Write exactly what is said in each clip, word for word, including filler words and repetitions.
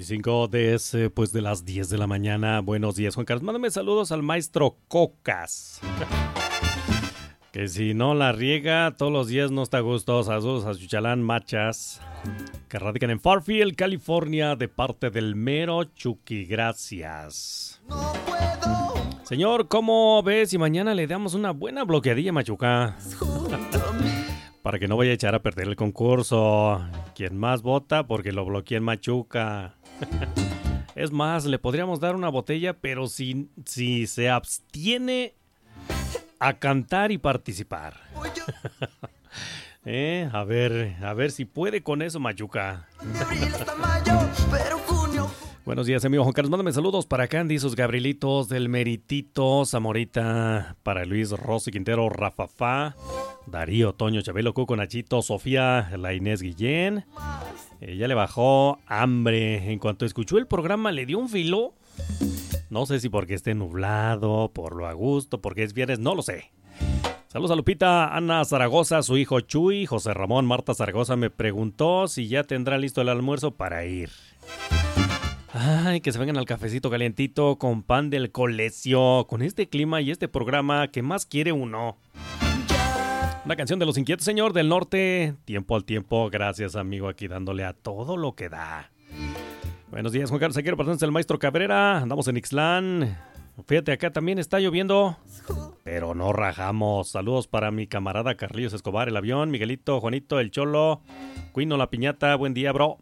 veinticinco después de las diez de la mañana. Buenos días, Juan Carlos. Mándame saludos al maestro Cocas. Que si no la riega todos los días no está a gusto. Saludos a Chuchalán Machas, que radican en Fairfield, California, de parte del mero Chucky. Gracias. No puedo. Señor, ¿cómo ves si mañana le damos una buena bloqueadilla, Machuca? Para que no vaya a echar a perder el concurso. Quien más vota porque lo bloquea en Machuca. Es más, le podríamos dar una botella, pero si, si se abstiene a cantar y participar. eh, a ver, a ver si puede con eso, Machuca. Buenos días, amigo Juan Carlos. Mándame saludos para Candy, sus Gabrielitos del Meritito, Zamorita, para Luis Rosy Quintero, Rafafá, Darío, Toño, Chabelo, Cuco, Nachito, Sofía, la Inés Guillén. Ella le bajó hambre. En cuanto escuchó el programa, le dio un filo. No sé si porque esté nublado, por lo a gusto, porque es viernes, no lo sé. Saludos a Lupita, Ana Zaragoza, su hijo Chuy, José Ramón, Marta Zaragoza me preguntó si ya tendrá listo el almuerzo para ir. Ay, que se vengan al cafecito calientito con pan del colegio, con este clima y este programa, ¿qué más quiere uno? Una canción de Los Inquietos, señor, del norte, tiempo al tiempo, gracias amigo, aquí dándole a todo lo que da. Buenos días, Juan Carlos, aquí representante del maestro Cabrera, andamos en Ixtlán, fíjate, acá también está lloviendo, pero no rajamos. Saludos para mi camarada Carlillos Escobar, el avión, Miguelito, Juanito, el Cholo, Cuino, la Piñata, buen día, bro.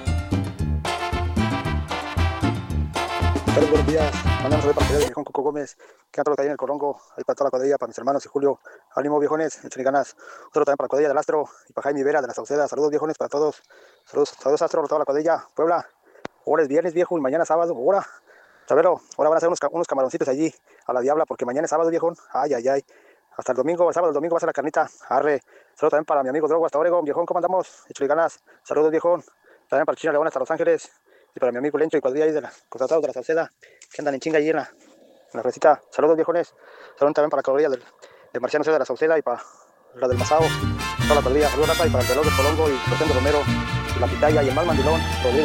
Carlos, buenos días. Mandamos a ver para el viejón Coco Gómez, que anda todo ahí en el Corongo, ahí para toda la cuadrilla, para mis hermanos y Julio. Ánimo, viejones, échenle ganas. Otro también para la cuadrilla del Astro y para Jaime Vera de la Sauceda. Saludos, viejones, para todos. Saludos, saludos, Astro, para toda la cuadrilla. Puebla, ahora es viernes, viejo, y mañana sábado, ahora. Chavero, ahora van a hacer unos, unos camaroncitos allí a la Diabla, porque mañana es sábado, viejón. Ay, ay, ay. Hasta el domingo, el sábado, el domingo va a ser la carnita. Arre. Saludos también para mi amigo Drogo hasta Oregon, viejón, ¿cómo andamos? Échale ganas. Saludos, viejón. También para el China León hasta Los Ángeles. Y para mi amigo Lencho y cuadrilla ahí de la contratados de la Sauceda, que andan en chinga allí en la, en la fresita. Saludos, viejones. Saludos también para la cuadrilla del, del Marciano de la Sauceda y para la del Masao. Toda la cuadrilla. Saludos, Rafa, y para el reloj del Colongo y Rosendo Romero, y la Pitaya y el más mandilón, Rodríguez.